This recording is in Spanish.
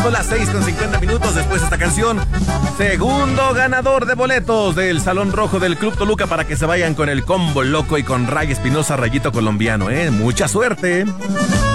Son las 6:50 después de esta canción. Segundo ganador de boletos del Salón Rojo del Club Toluca para que se vayan con el Combo Loco y con Ray Espinosa Rayito Colombiano, Mucha suerte.